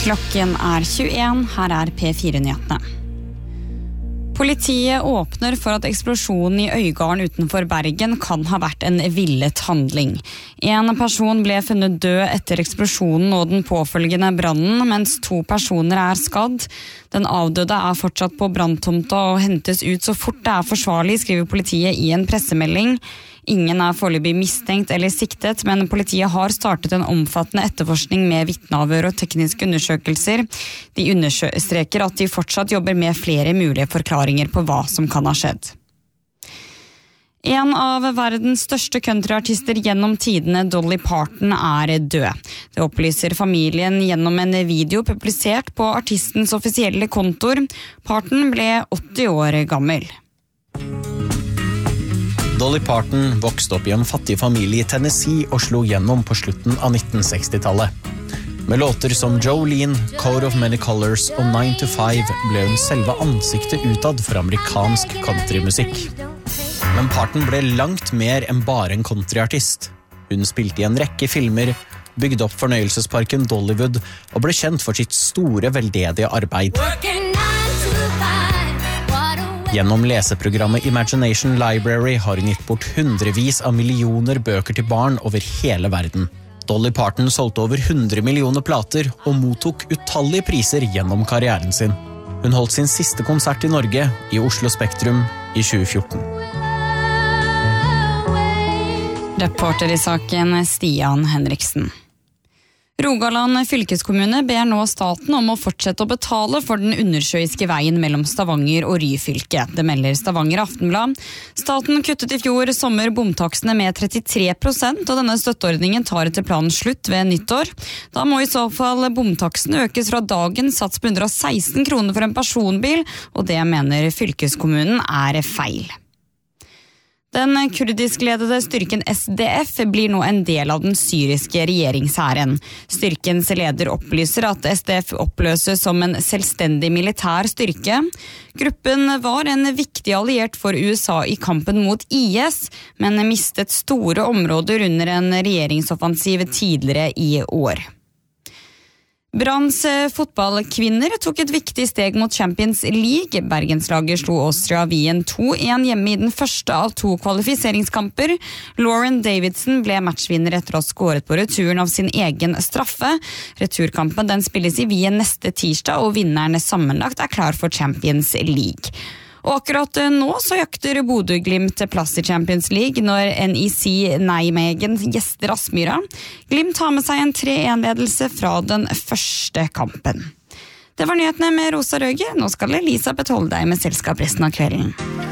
Klokken 21, her P4-nyhetene. Politiet åpner for at eksplosjonen I Øygarden utenfor Bergen kan ha vært en villet handling. En person ble funnet død etter eksplosjonen og den påfølgende brannen, mens 2 personer skadd. Den avdøde fortsatt på branntomta og hentes ut så fort det forsvarlig, skriver politiet I en pressemelding. Ingen foreløpig mistenkt eller siktet, men politiet har startet en omfattende etterforskning med vitneavhør og tekniske undersøkelser. De understreker at de fortsatt jobber med flere mulige forklaringer på hva som kan ha skjedd. En av verdens største countryartister gjennom tidene, Dolly Parton, død. Det opplyser familien gjennom en video publisert på artistens offisielle kontor. Parton ble 80 år gammel. Dolly Parton vokste opp I en fattig familie I Tennessee og slo gjennom på slutten av 1960-tallet. Med låter som Jolene, Coat of Many Colors og 9 to 5 ble hun selve ansiktet utad for amerikansk countrymusikk. Men Parton ble langt mer enn bare en countryartist. Hun spilte I en rekke filmer, bygde opp fornøyelsesparken Dollywood og ble kjent for sitt store veldedige arbeid. Gjennom leseprogrammet Imagination Library har hun gitt bort hundrevis av millioner bøker til barn over hele verden. Dolly Parton solgte over 100 millioner plater og mottok utallige priser gjennom karrieren sin. Hun holdt sin siste konsert I Norge, I Oslo Spektrum, I 2014. Reporter I saken Stian Henriksen. Rogaland fylkeskommune ber nå staten om å fortsette å betale for den undersjøiske veien mellom Stavanger og Ryfylke. Det melder Stavanger Aftenblad. Staten kuttet I fjor sommer bomtaksene med 33%, og denne støtteordningen tar etter planen slutt ved nyttår. Da må I så fall bomtaksen økes fra dagens sats på 116 kroner for en personbil, og det mener fylkeskommunen feil. Den kurdiskledede styrken SDF blir nå en del av den syriske regjeringshæren. Styrkens leder opplyser at SDF oppløses som en selvstendig militær styrke. Gruppen var en viktig alliert for USA I kampen mot IS, men mistet store områder under en regjeringsoffensiv tidligere I år. Branns fotballkvinner tok et viktig steg mot Champions League. Bergenslaget slo Austria Wien 2-1 hjemme I den første av 2 kvalifiseringskamper. Lauren Davidson ble matchvinner etter å ha skåret på returen av sin egen straffe. Returkampen den spilles I Wien neste tirsdag, og vinnerne sammenlagt klar for Champions League. Og akkurat nå så jakter Bodø/Glimt plass I Champions League når NEC Nijmegen gjester Aspmyra. Glimt har med seg en 3-1-ledelse fra den første kampen. Det var nyhetene med Rosa Røger. Nå skal Elisabeth holde deg med selskap resten av kvelden.